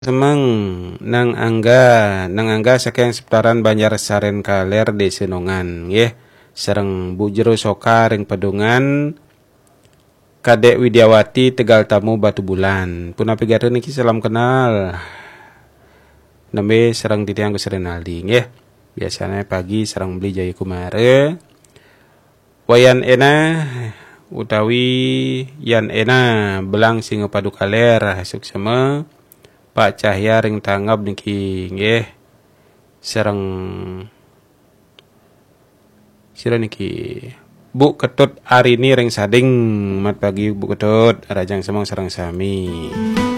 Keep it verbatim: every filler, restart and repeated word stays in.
Semeng nang angga nang angga saking seputaran Banjarsaren Kaler di Senongan nggih sareng Bu Jero Soka ring Pedungan Kadek Widyawati Tegal Tamu Batu Bulan punapa pigareun niki salam kenal nembe sareng Titiang Gus Renaldi nggih biasanya pagi sareng beli Jaya Kumare wayan ena utawi yan ena belang singa padu kaler suksema Pak Cahya ring tanggap niki nggih sareng sira niki Bu Ketut Arini ring sading mat pagi Bu Ketut rajang semong sareng sami.